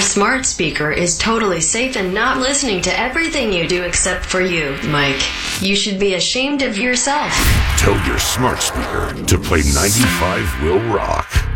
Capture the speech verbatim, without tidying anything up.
Your smart speaker is totally safe and not listening to everything you do except for you, Mike. You should be ashamed of yourself. Tell your smart speaker to play ninety-five will rock.